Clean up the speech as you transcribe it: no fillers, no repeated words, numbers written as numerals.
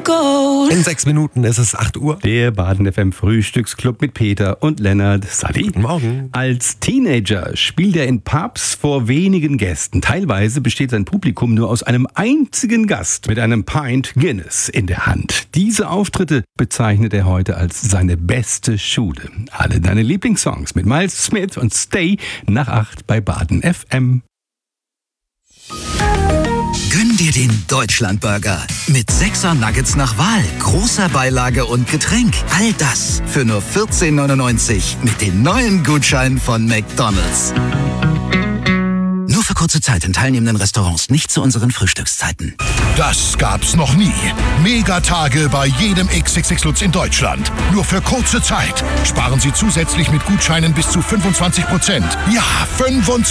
In 6 Minuten ist es 8 Uhr. Der Baden FM Frühstücksclub mit Peter und Lennart. Sally. Guten Morgen. Als Teenager spielt er in Pubs vor wenigen Gästen. Teilweise besteht sein Publikum nur aus einem einzigen Gast mit einem Pint Guinness in der Hand. Diese Auftritte bezeichnet er heute als seine beste Schule. Alle deine Lieblingssongs mit Miles Smith und Stay nach 8 bei Baden FM. Gönn dir den Deutschlandburger mit 6er Nuggets nach Wahl, großer Beilage und Getränk. All das für nur 14,99 mit den neuen Gutscheinen von McDonald's. Nur für kurze Zeit in teilnehmenden Restaurants, nicht zu unseren Frühstückszeiten. Das gab's noch nie. Megatage bei jedem XXX Lutz in Deutschland. Nur für kurze Zeit. Sparen Sie zusätzlich mit Gutscheinen bis zu 25%. Ja, 25%.